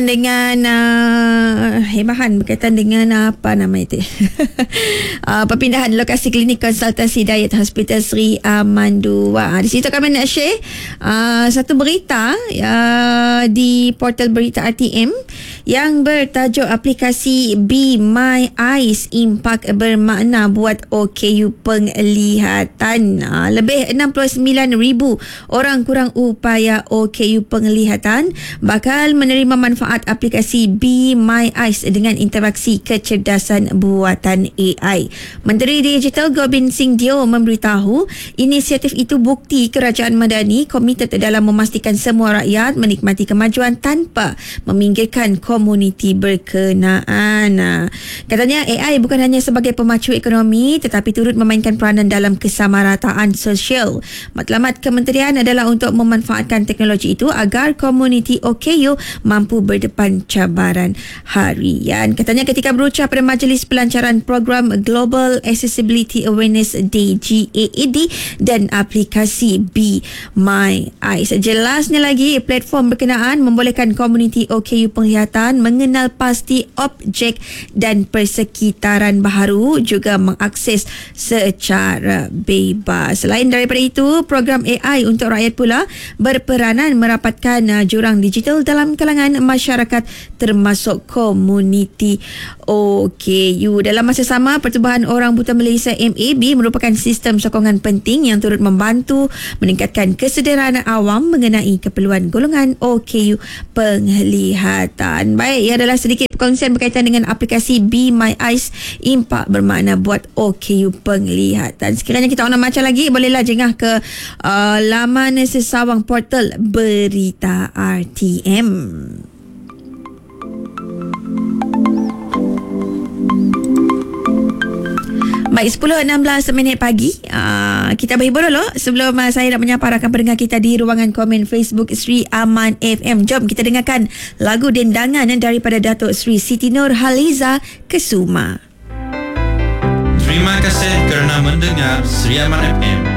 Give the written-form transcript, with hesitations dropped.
Dengan hebahan berkaitan dengan apa nama itu perpindahan lokasi klinik konsultasi diet Hospital Sri Amandua. Di situ kami nak share satu berita di portal berita RTM yang bertajuk aplikasi Be My Eyes impak bermakna buat OKU penglihatan. Lebih 69,000 orang kurang upaya OKU penglihatan bakal menerima manfaat aplikasi Be My Eyes dengan interaksi kecerdasan buatan AI. Menteri Digital Gobind Singh Dio memberitahu inisiatif itu bukti kerajaan Madani komited dalam memastikan semua rakyat menikmati kemajuan tanpa meminggirkan komuniti berkenaan. Katanya AI bukan hanya sebagai pemacu ekonomi tetapi turut memainkan peranan dalam kesamarataan sosial. Matlamat kementerian adalah untuk memanfaatkan teknologi itu agar komuniti OKU mampu berdepan cabaran harian. Katanya ketika berucap pada Majlis Pelancaran Program Global Accessibility Awareness Day GAAD dan aplikasi Be My Eyes. Jelasnya lagi, platform berkenaan membolehkan komuniti OKU penglihatan mengenal pasti objek dan persekitaran baharu, juga mengakses secara bebas. Selain daripada itu, program AI untuk rakyat pula berperanan merapatkan jurang digital dalam kalangan masyarakat termasuk komuniti OKU. Dalam masa sama, Pertubuhan Orang Buta Malaysia MAB merupakan sistem sokongan penting yang turut membantu meningkatkan kesedaran awam mengenai keperluan golongan OKU penglihatan. Baik, ia adalah sedikit perkongsian berkaitan dengan aplikasi Be My Eyes impak bermakna buat OKU penglihatan. Sekiranya kita nak macam lagi, bolehlah jengah ke laman sesawang portal berita RTM. Baik, 10.16 pagi. Kita berhibur dulu sebelum saya nak menyapa rakan pendengar kita di ruangan komen Facebook Sri Aman FM. Jom kita dengarkan lagu dendangan daripada Datuk Sri Siti Nurhaliza Kesuma. Terima kasih kerana mendengar Sri Aman FM.